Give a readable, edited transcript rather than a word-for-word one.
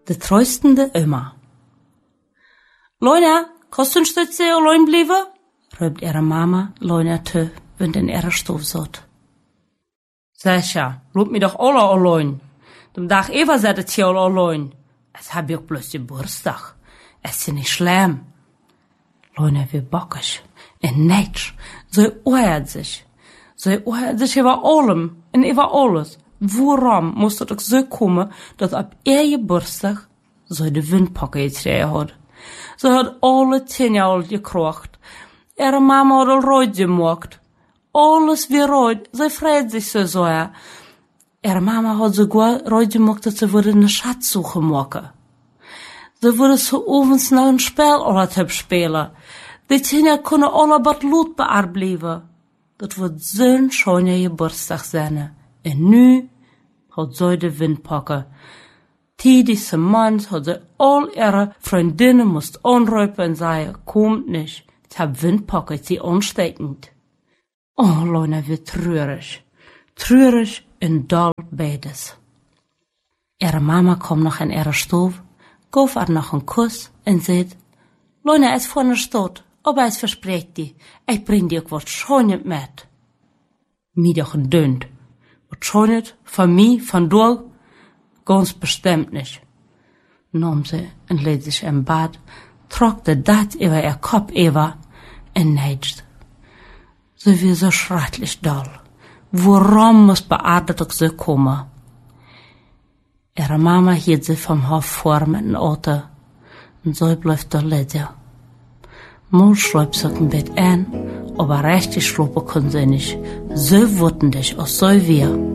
De treustende Oma. Leuna, kannst du ein Stütze allein bleiben? Rübt ihre Mama Leuna zu, wenn den ihre Stoff sot. Sascha, lob mir doch alle allein. Dem Tag Eva seid es hier allein. Es hab ich bloß Geburtstag. Es ist nicht schlimm. Leuna wie bockig. En netsch. So oert sich. So oert sich über allem und über alles. Warum muss das doch so kommen, dass ab ihr Geburtstag so die Windpocke getreten hat? Sie hat alle 10 Jahre gekrocht. Ihre Mama hat all rot gemacht. Alles wie rot. Sie freut sich so sehr. Ihre Mama hat sogar rot gemacht, dass sie eine Schatzsuche machen. Sie würde so ovens noch ein Spiel alle spielen. Die 10 Jahre können alle aber Blut bearbeiten. Das wird so ein schöner Geburtstag sein. Und nu hat sie die Windpocke. Diese Mann hat sie all ihre Freundinnen musst anrufen und sagen, kommt nicht. Ich hab Windpocke, sie ansteckend. Oh, Leute, wie traurig. Traurig und doll beides. Ihre Mama kommt noch in ihre Stube, gab ihr noch einen Kuss und sagt, Leute, ist von der Stadt, aber es verspricht die, ich bring dir was Schönes mit. Mir doch ein Dünnt. Was Schönes, von mir, von dir, ganz bestimmt nicht. Nahm sie und lädt sich im Bad, trockte dat über ihr Kopf über und neigt. Sie wie so schrecklich doll. Warum muss Beatmung so kommen? Ihre Mama hielt sie vom Hof vor mit dem Auto und so bleibt da liegen. Mal schreibt sie im Bett ein, aber richtig schlafen kann sie nicht. So wütend ist, als so wir.